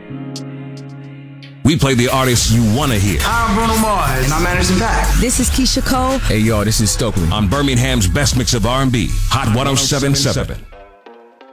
We play the artists you want to hear. I'm Bruno Mars, and I'm Anderson .Paak. This is Keisha Cole. Hey, y'all, this is Stokely. On Birmingham's best mix of R&B, Hot 107.7.